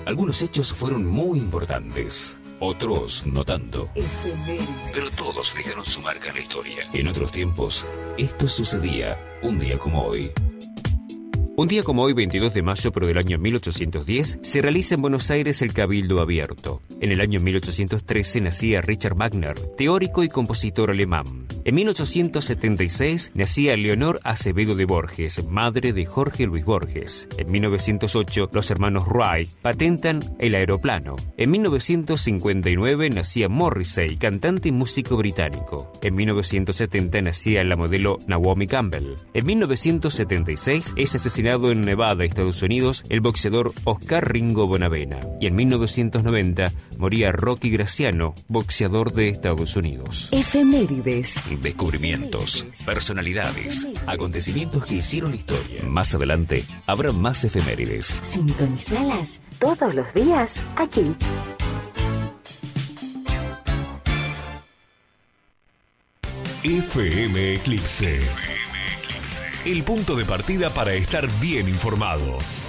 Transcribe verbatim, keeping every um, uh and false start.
Algunos hechos fueron muy importantes, otros no tanto. Pero todos dejaron su marca en la historia. En otros tiempos, esto sucedía un día como hoy. Un día como hoy, veintidós de mayo, pero del año mil ochocientos diez, se realiza en Buenos Aires el Cabildo Abierto. En el año mil ochocientos trece nacía Richard Wagner, teórico y compositor alemán. En mil ochocientos setenta y seis nacía Leonor Acevedo de Borges, madre de Jorge Luis Borges. En mil novecientos ocho, los hermanos Wright patentan el aeroplano. En mil novecientos cincuenta y nueve nacía Morrissey, cantante y músico británico. En mil novecientos setenta nacía la modelo Naomi Campbell. En mil novecientos setenta y seis es asesinado en Nevada, Estados Unidos, el boxeador Oscar Ringo Bonavena. Y en mil novecientos noventa moría Rocky Graciano, boxeador de Estados Unidos. Efemérides. Descubrimientos, personalidades, acontecimientos que hicieron historia. Más adelante habrá más efemérides. Sintonizalas todos los días aquí. F M Eclipse. El punto de partida para estar bien informado.